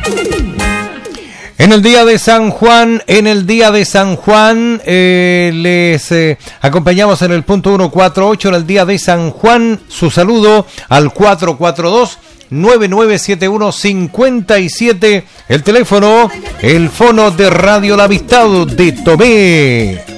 En el día de San Juan, les acompañamos en el punto 148, en el día de San Juan, su saludo al 442-9971-57, el teléfono, el fono de Radio La Amistad de Tomé.